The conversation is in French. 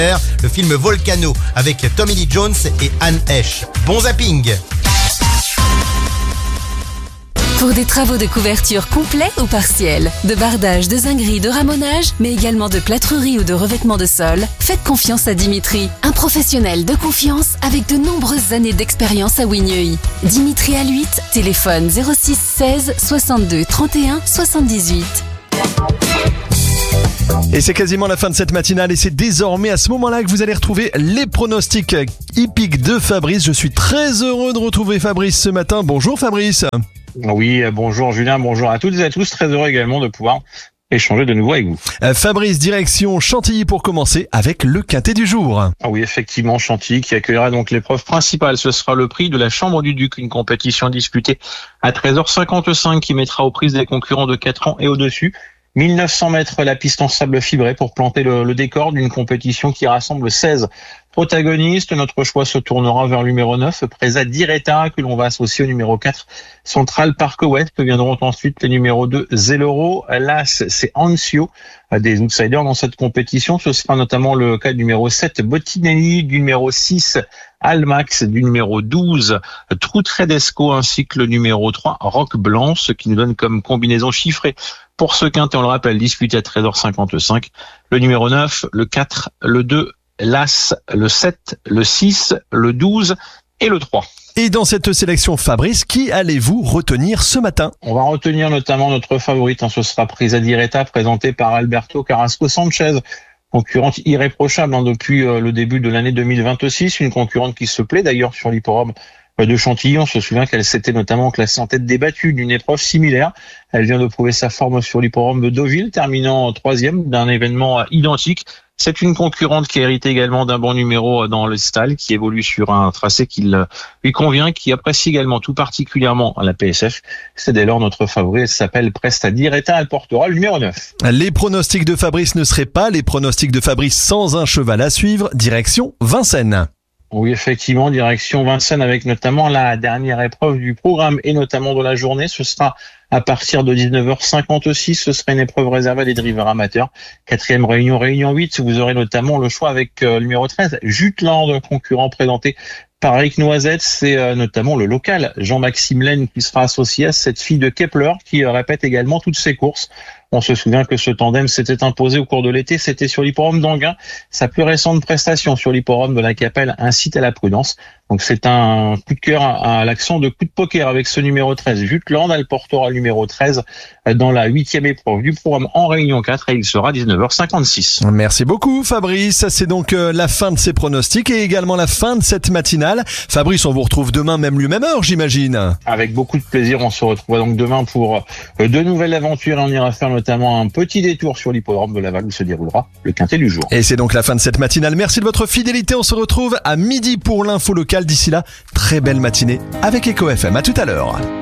Le film Volcano avec Tommy Lee Jones et Anne Heche. Bon zapping! Pour des travaux de couverture complets ou partiels, de bardage, de zinguerie, de ramonage, mais également de plâtrerie ou de revêtement de sol, faites confiance à Dimitri, un professionnel de confiance avec de nombreuses années d'expérience à Wigneuil. Dimitri à 8, téléphone 06 16 62 31 78. Et c'est quasiment la fin de cette matinale et c'est désormais à ce moment-là que vous allez retrouver les pronostics hippiques de Fabrice. Je suis très heureux de retrouver Fabrice ce matin. Bonjour Fabrice. Oui, bonjour Julien, bonjour à toutes et à tous. Très heureux également de pouvoir échanger de nouveau avec vous. Fabrice, direction Chantilly pour commencer avec le quintet du jour. Ah oui, effectivement, Chantilly qui accueillera donc l'épreuve principale. Ce sera le prix de la Chambre du Duc, une compétition disputée à 13h55 qui mettra aux prises des concurrents de 4 ans et au-dessus. 1900 mètres, la piste en sable fibré pour planter le décor d'une compétition qui rassemble 16 protagonistes. Notre choix se tournera vers le numéro 9, Presa Diretta, que l'on va associer au numéro 4, Central Park West, que viendront ensuite les numéros 2, Zeloro. L'As, c'est Anzio, des outsiders dans cette compétition. Ce sera notamment le cas du numéro 7, Bottinelli, du numéro 6, Almax, du numéro 12, Troutredesco, ainsi que le numéro 3, Rock Blanc, ce qui nous donne comme combinaison chiffrée pour ce quintet, on le rappelle, disputé à 13h55, le numéro 9, le 4, le 2, l'As, le 7, le 6, le 12 et le 3. Et dans cette sélection Fabrice, qui allez-vous retenir ce matin? On va retenir notamment notre favorite, ce sera Presa Diretta, présentée par Alberto Carrasco Sanchez, concurrente irréprochable depuis le début de l'année 2026, une concurrente qui se plaît d'ailleurs sur l'hipporome de Chantilly. On se souvient qu'elle s'était notamment classée en tête des battues d'une épreuve similaire. Elle vient de prouver sa forme sur l'hipporome de Deauville, terminant 3e d'un événement identique. C'est une concurrente qui hérite également d'un bon numéro dans le stall, qui évolue sur un tracé qui lui convient, qui apprécie également tout particulièrement la PSF. C'est dès lors notre favori. Elle s'appelle Presa Diretta. Elle portera le numéro 9. Les pronostics de Fabrice ne seraient pas les pronostics de Fabrice sans un cheval à suivre. Direction Vincennes. Oui, effectivement, direction Vincennes avec notamment la dernière épreuve du programme et notamment de la journée. Ce sera à partir de 19h56. Ce sera une épreuve réservée à des drivers amateurs. 4e réunion 8. Vous aurez notamment le choix avec le numéro 13, Jutland, concurrent présenté par Eric Noisette. C'est notamment le local Jean-Maxime Laine qui sera associé à cette fille de Kepler qui répète également toutes ses courses. On se souvient que ce tandem s'était imposé au cours de l'été, c'était sur l'hipporome d'Anguin. Sa plus récente prestation sur l'hipporome de la Capelle incite à la prudence. Donc c'est un coup de cœur à l'accent de coup de poker avec ce numéro 13. Jutland, elle portera le numéro 13 dans la 8e épreuve du programme en réunion 4 et il sera 19h56. Merci beaucoup Fabrice, c'est donc la fin de ces pronostics et également la fin de cette matinale. Fabrice, on vous retrouve demain même lieu, même heure j'imagine. Avec beaucoup de plaisir, on se retrouve donc demain pour de nouvelles aventures et on ira faire notamment un petit détour sur l'hippodrome de Laval où se déroulera le quintet du jour. Et c'est donc la fin de cette matinale. Merci de votre fidélité. On se retrouve à midi pour l'info locale. D'ici là, très belle matinée avec Eco FM. À tout à l'heure.